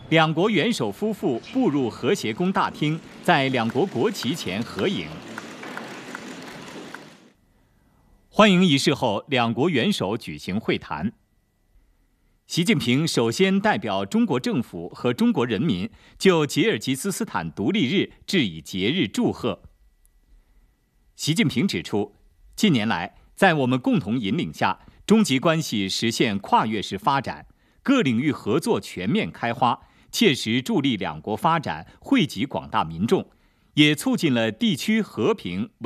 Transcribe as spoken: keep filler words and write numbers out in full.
两国元首夫妇步入和谐宫大厅，在两国国旗前合影。欢迎仪式后，两国元首举行会谈。习近平首先代表中国政府和中国人民就吉尔吉斯斯坦独立日致以节日祝贺。习近平指出，近年来，在我们共同引领下，中吉关系实现跨越式发展，各领域合作全面开花，切实助力两国发展，惠及广大民众，也促进了地区和平